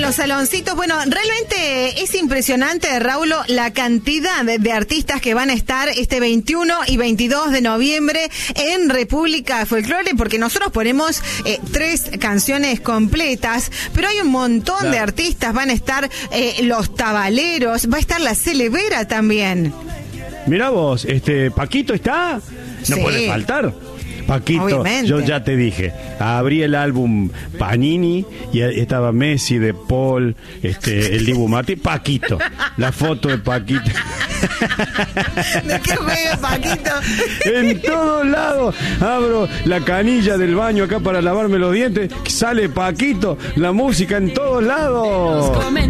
los saloncitos. Bueno, realmente es impresionante, Raúl, la cantidad de artistas que van a estar este 21 y 22 de noviembre en República Folklore, porque nosotros ponemos 3 canciones completas, pero hay un montón de artistas. Van a estar los Tabaleros, va a estar la Celebera también. Mirá vos, Paquito está, no puede faltar. Paquito, obviamente. Yo ya te dije, abrí el álbum Panini y estaba Messi, De Paul, el Dibu Martí, Paquito, la foto de Paquito. ¿De qué juega Paquito? En todos lados. Abro la canilla del baño acá para lavarme los dientes, sale Paquito, la música en todos lados.